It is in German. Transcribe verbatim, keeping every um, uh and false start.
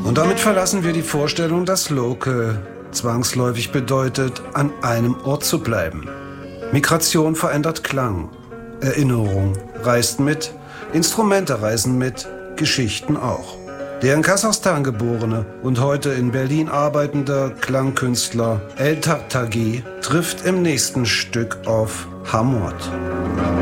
Und damit verlassen wir die Vorstellung, dass Local zwangsläufig bedeutet, an einem Ort zu bleiben. Migration verändert Klang, Erinnerung reist mit, Instrumente reisen mit, Geschichten auch. Der in Kasachstan geborene und heute in Berlin arbeitende Klangkünstler El Tartaghi trifft im nächsten Stück auf Hamod.